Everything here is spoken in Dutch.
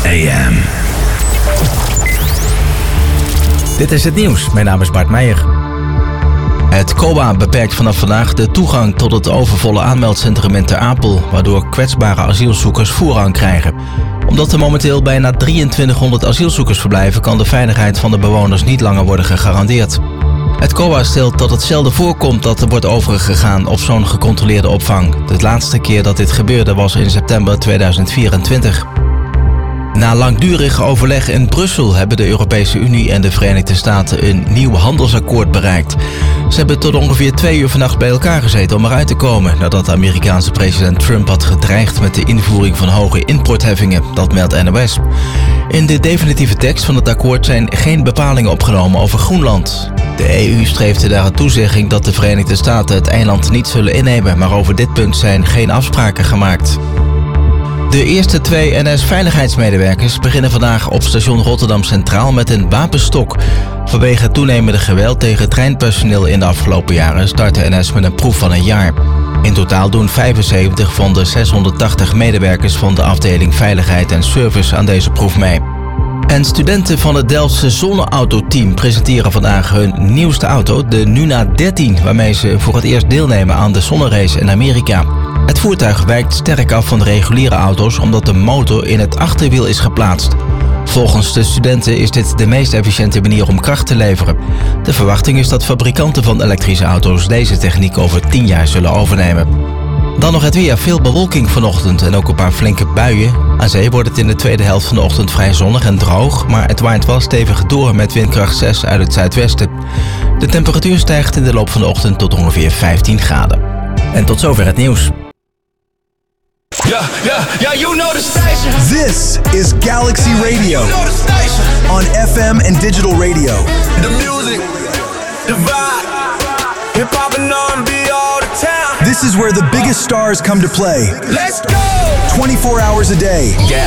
AM. Dit is het nieuws. Mijn naam is Bart Meijer. Het COA beperkt vanaf vandaag de toegang tot het overvolle aanmeldcentrum in Ter Apel, waardoor kwetsbare asielzoekers voorrang krijgen. Omdat er momenteel bijna 2300 asielzoekers verblijven, kan de veiligheid van de bewoners niet langer worden gegarandeerd. Het COA stelt dat het zelden voorkomt dat er wordt overgegaan op zo'n gecontroleerde opvang. De laatste keer dat dit gebeurde was in september 2024. Na langdurig overleg in Brussel hebben de Europese Unie en de Verenigde Staten een nieuw handelsakkoord bereikt. Ze hebben tot ongeveer 2 uur vannacht bij elkaar gezeten om eruit te komen, nadat de Amerikaanse president Trump had gedreigd met de invoering van hoge importheffingen, dat meldt NOS. In de definitieve tekst van het akkoord zijn geen bepalingen opgenomen over Groenland. De EU streeft naar een toezegging dat de Verenigde Staten het eiland niet zullen innemen, maar over dit punt zijn geen afspraken gemaakt. De eerste 2 NS-veiligheidsmedewerkers beginnen vandaag op station Rotterdam Centraal met een wapenstok. Vanwege het toenemende geweld tegen treinpersoneel in de afgelopen jaren start de NS met een proef van een jaar. In totaal doen 75 van de 680 medewerkers van de afdeling Veiligheid en Service aan deze proef mee. En studenten van het Delftse zonneautoteam presenteren vandaag hun nieuwste auto, de Nuna 13, waarmee ze voor het eerst deelnemen aan de zonnerace in Amerika. Het voertuig wijkt sterk af van de reguliere auto's omdat de motor in het achterwiel is geplaatst. Volgens de studenten is dit de meest efficiënte manier om kracht te leveren. De verwachting is dat fabrikanten van elektrische auto's deze techniek over 10 jaar zullen overnemen. Dan nog het weer. Veel bewolking vanochtend en ook een paar flinke buien. Aan zee wordt het in de tweede helft van de ochtend vrij zonnig en droog, maar het waait wel stevig door met windkracht 6 uit het zuidwesten. De temperatuur stijgt in de loop van de ochtend tot ongeveer 15 graden. En tot zover het nieuws. Yeah, you know the station. This is Galaxy Radio. You know the station. On FM and digital radio. The music, the vibe, hip hop and R&B all the time. This is where the biggest stars come to play. Let's go. 24 hours a day.